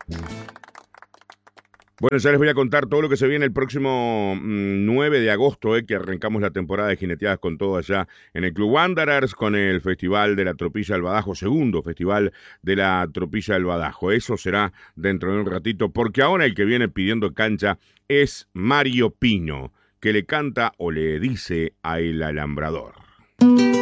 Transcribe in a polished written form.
Bueno, ya les voy a contar todo lo que se viene el próximo 9 de agosto, que arrancamos la temporada de Jineteadas con todo allá en el Club Wanderers, con el Festival de la Tropilla del Badajo, segundo Festival de la Tropilla del Badajo. Eso será dentro de un ratito, porque ahora el que viene pidiendo cancha es Mario Pino, que le canta o le dice a El Alambrador.